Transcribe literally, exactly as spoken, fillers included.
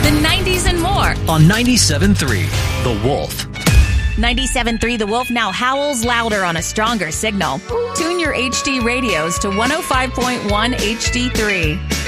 the nineties, and more. On ninety-seven point three, The Wolf. ninety-seven point three The Wolf now howls louder on a stronger signal. Tune your H D radios to one oh five point one H D three.